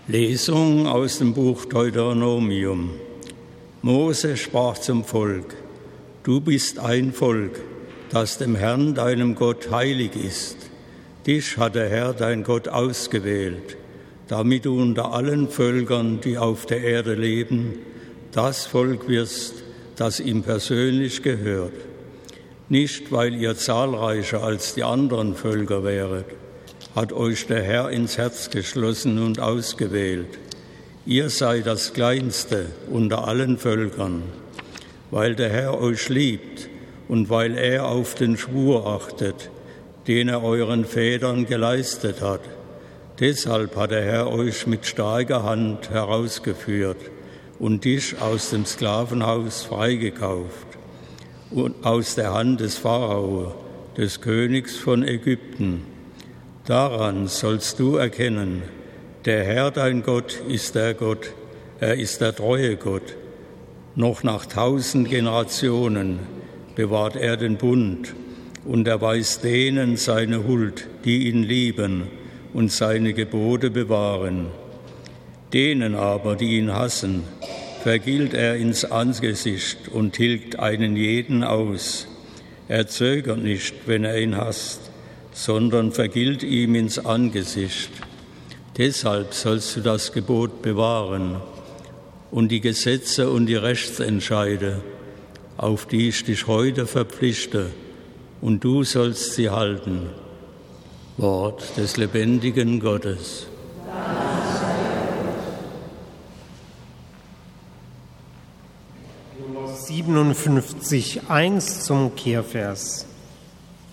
Lesung aus dem Buch Deuteronomium. Mose sprach zum Volk: Du bist ein Volk, das dem Herrn, deinem Gott, heilig ist. Dich hat der Herr, dein Gott, ausgewählt, damit du unter allen Völkern, die auf der Erde leben, das Volk wirst, das ihm persönlich gehört. Nicht, weil ihr zahlreicher als die anderen Völker wäret, hat euch der Herr ins Herz geschlossen und ausgewählt. Ihr seid das Kleinste unter allen Völkern, weil der Herr euch liebt und weil er auf den Schwur achtet, den er euren Vätern geleistet hat. Deshalb hat der Herr euch mit starker Hand herausgeführt und dich aus dem Sklavenhaus freigekauft und aus der Hand des Pharao, des Königs von Ägypten. Daran sollst du erkennen, der Herr, dein Gott, ist der Gott, er ist der treue Gott. Noch nach 1000 Generationen bewahrt er den Bund und erweist denen seine Huld, die ihn lieben und seine Gebote bewahren. Denen aber, die ihn hassen, vergilt er ins Angesicht und tilgt einen jeden aus. Er zögert nicht, wenn er ihn hasst, sondern vergilt ihm ins Angesicht. Deshalb sollst du das Gebot bewahren und die Gesetze und die Rechtsentscheide, auf die ich dich heute verpflichte, und du sollst sie halten. Wort des lebendigen Gottes. Nummer 57, 1 zum Kehrvers.